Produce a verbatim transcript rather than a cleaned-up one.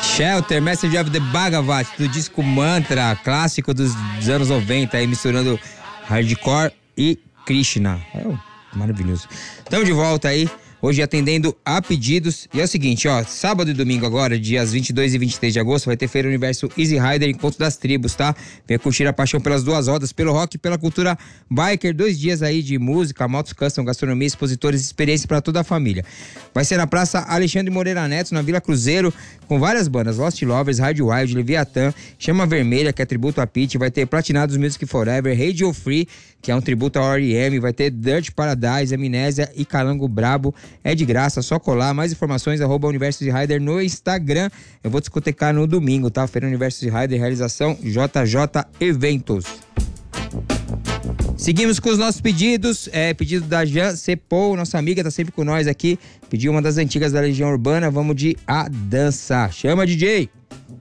Shelter, Message of the Bhagavat, do disco Mantra, clássico dos anos noventa, aí misturando hardcore e Krishna. É maravilhoso. Estamos de volta aí, hoje atendendo a pedidos. E é o seguinte, ó, sábado e domingo agora, dias vinte e dois e vinte e três de agosto, vai ter Feira Universo Easy Rider, Encontro das Tribos, tá? Venha curtir a paixão pelas duas rodas, pelo rock e pela cultura biker. Dois dias aí de música, motos custom, gastronomia, expositores, experiência para toda a família. Vai ser na Praça Alexandre Moreira Neto, na Vila Cruzeiro, com várias bandas, Lost Lovers, Hard Wild, Leviathan, Chama Vermelha, que é tributo a Pitty, vai ter Platinados Music Forever, Radio Free, que é um tributo ao R E M, vai ter Dirt Paradise, Amnésia e Calango Brabo. É de graça, só colar. Mais informações, arroba Universo de Rider no Instagram. Eu vou discotecar no domingo, tá? Feira Universo de Rider, realização J J Eventos. Seguimos com os nossos pedidos. É, pedido da Jan Cepou, nossa amiga, tá sempre com nós aqui. Pediu uma das antigas da Legião Urbana. Vamos de A Dança. Chama, D J!